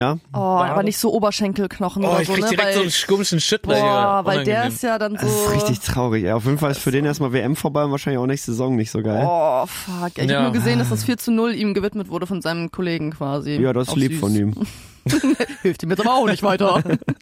Ja. Oh, aber nicht so Oberschenkelknochen oder ich so, krieg ne? direkt so einen komischen Schüttler hier. Boah, weil der Unangenehm. ist ja dann so... Das ist richtig traurig. Ja, auf jeden Fall ist für den erstmal WM vorbei und wahrscheinlich auch nächste Saison nicht so geil. Oh, fuck. Ich Ja. habe nur gesehen, dass das 4:0 ihm gewidmet wurde von seinem Kollegen quasi. Ja, das ist Auch lieb süß. von ihm. Hilft ihm jetzt aber auch nicht weiter.